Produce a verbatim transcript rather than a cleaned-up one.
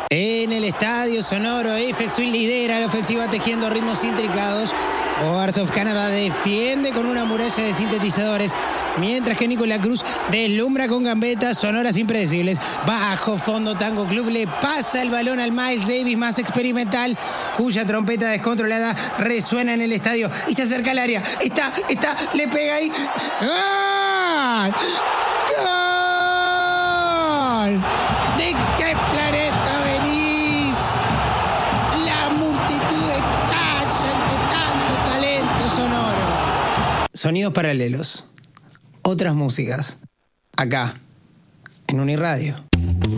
En el estadio sonoro, Aphex Twin lidera la ofensiva tejiendo ritmos intricados. Boards of Canada defiende con una muralla de sintetizadores, mientras que Nicolás Cruz deslumbra con gambetas sonoras impredecibles. Bajo fondo, Tango Club le pasa el balón al Miles Davis más experimental, cuya trompeta descontrolada resuena en el estadio y se acerca al área. Está, está, le pega ahí. ¡Gol! ¡Gol! ¿De qué planeta venís? La multitud estalla ante tanto talento sonoro. Sonidos paralelos. Otras músicas. Acá, en Uniradio.